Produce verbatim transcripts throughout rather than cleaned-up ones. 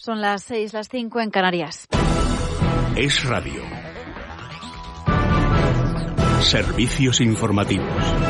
Son las seis, las cinco en Canarias. Es Radio. Servicios informativos.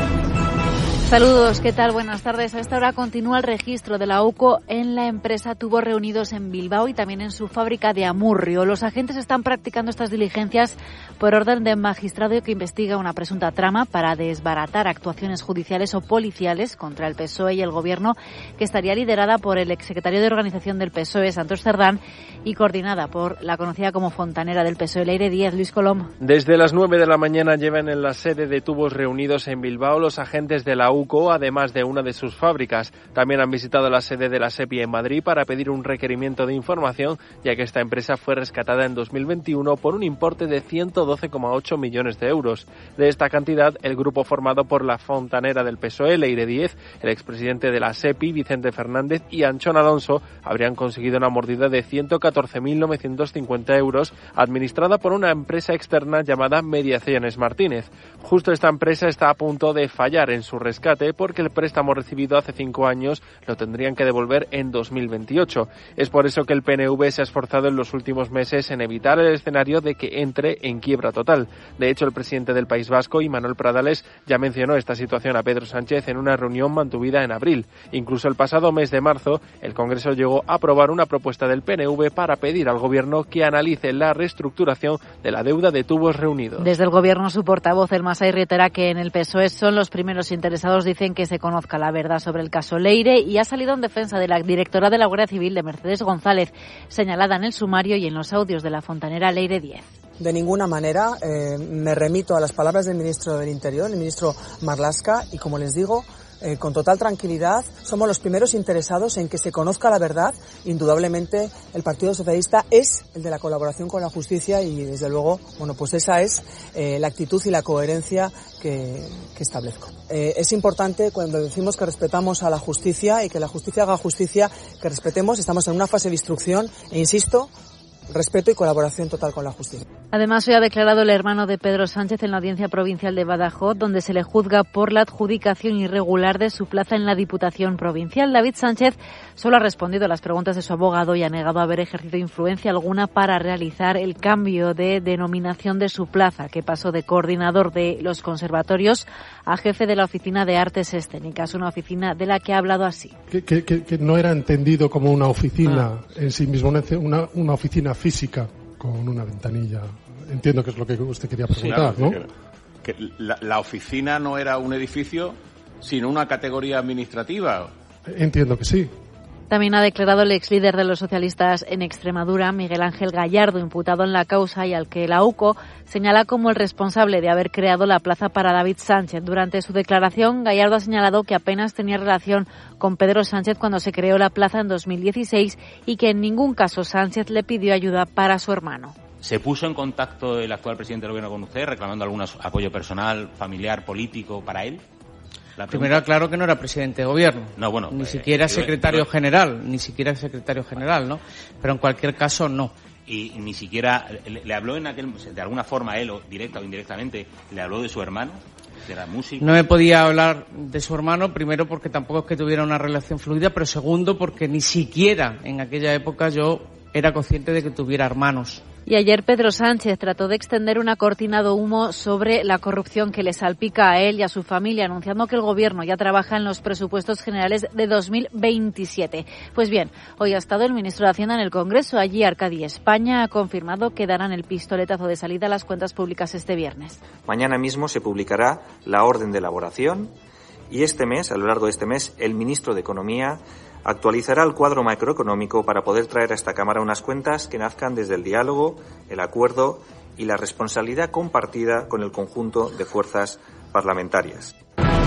Saludos, ¿qué tal? Buenas tardes. A esta hora continúa el registro de la UCO en la empresa Tubos Reunidos en Bilbao y también en su fábrica de Amurrio. Los agentes están practicando estas diligencias por orden del magistrado que investiga una presunta trama para desbaratar actuaciones judiciales o policiales contra el P S O E y el Gobierno, que estaría liderada por el exsecretario de Organización del P S O E, Santos Cerdán, y coordinada por la conocida como fontanera del P S O E, Leire Díez. Luis Colom. Desde las nueve de la mañana llevan en la sede de Tubos Reunidos en Bilbao los agentes de la UCO, además de una de sus fábricas. También han visitado la sede de la SEPI en Madrid para pedir un requerimiento de información, ya que esta empresa fue rescatada en dos mil veintiuno por un importe de ciento doce coma ocho millones de euros. De esta cantidad, el grupo formado por la fontanera del P S O E, Leire Díez, el expresidente de la SEPI, Vicente Fernández, y Anchón Alonso, habrían conseguido una mordida de ciento catorce mil novecientos cincuenta euros, administrada por una empresa externa llamada Mediaciones Martínez. Justo esta empresa está a punto de fallar en su rescate porque el préstamo recibido hace cinco años lo tendrían que devolver en dos mil veintiocho. Es por eso que el P N V se ha esforzado en los últimos meses en evitar el escenario de que entre en quiebra total. De hecho, el presidente del País Vasco, Imanol Pradales, ya mencionó esta situación a Pedro Sánchez en una reunión mantuvida en abril. Incluso el pasado mes de marzo, el Congreso llegó a aprobar una propuesta del P N V para pedir al Gobierno que analice la reestructuración de la deuda de Tubos Reunidos. Desde el Gobierno, su portavoz, El Masai, reitera que en el P S O E son los primeros interesados. Dicen que se conozca la verdad sobre el caso Leire y ha salido en defensa de la directora de la Guardia Civil, de Mercedes González, señalada en el sumario y en los audios de la fontanera Leire Díez. De ninguna manera eh, me remito a las palabras del ministro del Interior, el ministro Marlaska, y como les digo, Eh, con total tranquilidad, somos los primeros interesados en que se conozca la verdad. Indudablemente el Partido Socialista es el de la colaboración con la justicia y desde luego, bueno, pues esa es eh, la actitud y la coherencia que, que establezco. Eh, es importante cuando decimos que respetamos a la justicia y que la justicia haga justicia, que respetemos, estamos en una fase de instrucción e insisto, respeto y colaboración total con la justicia. Además, hoy ha declarado el hermano de Pedro Sánchez en la Audiencia Provincial de Badajoz, donde se le juzga por la adjudicación irregular de su plaza en la Diputación Provincial. David Sánchez solo ha respondido a las preguntas de su abogado y ha negado haber ejercido influencia alguna para realizar el cambio de denominación de su plaza, que pasó de coordinador de los conservatorios a jefe de la Oficina de Artes Escénicas, una oficina de la que ha hablado así. Que, que, que, que no era entendido como una oficina ah. en sí mismo, una, una oficina física con una ventanilla. Entiendo que es lo que usted quería preguntar, sí, claro, ¿no? Que, que la, la oficina no era un edificio, sino una categoría administrativa. Entiendo que sí. También ha declarado el ex líder de los socialistas en Extremadura, Miguel Ángel Gallardo, imputado en la causa y al que la UCO señala como el responsable de haber creado la plaza para David Sánchez. Durante su declaración, Gallardo ha señalado que apenas tenía relación con Pedro Sánchez cuando se creó la plaza en dos mil dieciséis y que en ningún caso Sánchez le pidió ayuda para su hermano. ¿Se puso en contacto el actual presidente del Gobierno con usted reclamando algún apoyo personal, familiar, político para él? Primero aclaro que no era presidente de gobierno, no, bueno, ni eh, siquiera eh, secretario eh, general, ni siquiera secretario general, ¿no? Pero en cualquier caso, no. Y ni siquiera le, le habló en aquel, de alguna forma él, o directa o indirectamente, le habló de su hermano, de la música. No me podía hablar de su hermano, primero porque tampoco es que tuviera una relación fluida, pero segundo porque ni siquiera en aquella época yo era consciente de que tuviera hermanos. Y ayer Pedro Sánchez trató de extender una cortina de humo sobre la corrupción que le salpica a él y a su familia, anunciando que el Gobierno ya trabaja en los presupuestos generales de dos mil veintisiete. Pues bien, hoy ha estado el ministro de Hacienda en el Congreso. Allí Arcadi España ha confirmado que darán el pistoletazo de salida a las cuentas públicas este viernes. Mañana mismo se publicará la orden de elaboración y este mes, a lo largo de este mes, el ministro de Economía actualizará el cuadro macroeconómico para poder traer a esta Cámara unas cuentas que nazcan desde el diálogo, el acuerdo y la responsabilidad compartida con el conjunto de fuerzas parlamentarias.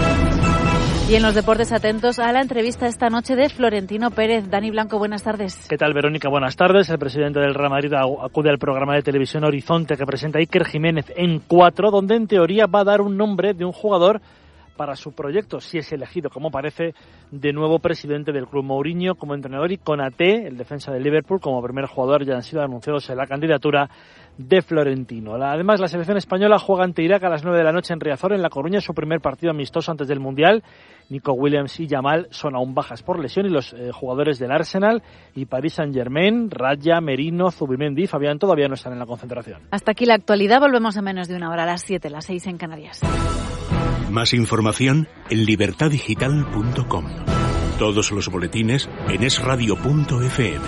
Y en los deportes, atentos a la entrevista esta noche de Florentino Pérez. Dani Blanco, buenas tardes. ¿Qué tal, Verónica? Buenas tardes. El presidente del Real Madrid acude al programa de televisión Horizonte que presenta Iker Jiménez en cuatro, donde en teoría va a dar un nombre de un jugador para su proyecto, si es elegido, como parece, de nuevo presidente del club. Mourinho como entrenador y Konaté, el defensa del Liverpool, como primer jugador, ya han sido anunciados en la candidatura de Florentino. Además, la selección española juega ante Irak a las nueve de la noche en Riazor, en La Coruña, su primer partido amistoso antes del Mundial. Nico Williams y Yamal son aún bajas por lesión y los eh, jugadores del Arsenal y Paris Saint-Germain, Raya, Merino, Zubimendi y Fabián todavía no están en la concentración. Hasta aquí la actualidad, volvemos en menos de una hora, a las siete, las seis en Canarias. Más información en libertad digital punto com. Todos los boletines en es radio punto efe eme.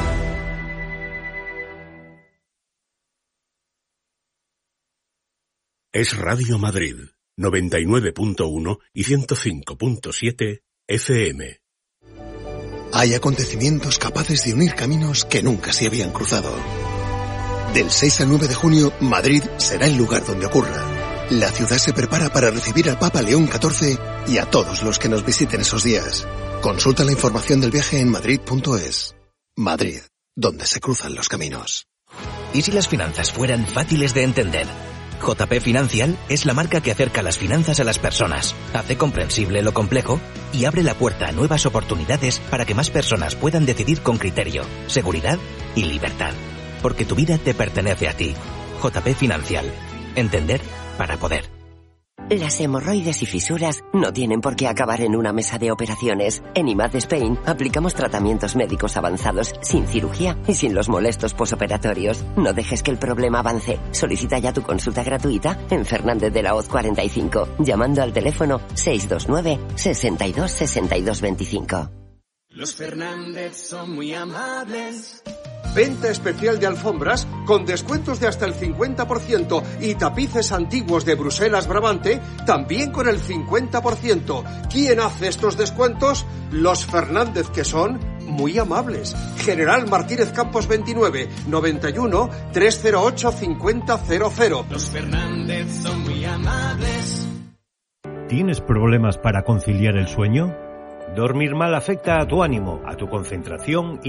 Es Radio Madrid, noventa y nueve punto uno y ciento cinco punto siete efe eme. Hay acontecimientos capaces de unir caminos que nunca se habían cruzado. Del seis al nueve de junio, Madrid será el lugar donde ocurra. La ciudad se prepara para recibir al Papa León catorce y a todos los que nos visiten esos días. Consulta la información del viaje en madrid punto es. Madrid, donde se cruzan los caminos. ¿Y si las finanzas fueran fáciles de entender? J P Financial es la marca que acerca las finanzas a las personas, hace comprensible lo complejo y abre la puerta a nuevas oportunidades para que más personas puedan decidir con criterio, seguridad y libertad. Porque tu vida te pertenece a ti. J P Financial. Entender para poder. Las hemorroides y fisuras no tienen por qué acabar en una mesa de operaciones. En I M A D Spain aplicamos tratamientos médicos avanzados sin cirugía y sin los molestos posoperatorios. No dejes que el problema avance. Solicita ya tu consulta gratuita en Fernández de la Hoz cuarenta y cinco, llamando al teléfono seis dos nueve, sesenta y dos, sesenta y dos veinticinco. Los Fernández son muy amables. Venta especial de alfombras con descuentos de hasta el cincuenta por ciento y tapices antiguos de Bruselas Brabante también con el cincuenta por ciento. ¿Quién hace estos descuentos? Los Fernández, que son muy amables. General Martínez Campos veintinueve, noventa y uno, trescientos ocho, cincuenta cero cero. Los Fernández son muy amables. ¿Tienes problemas para conciliar el sueño? Dormir mal afecta a tu ánimo, a tu concentración y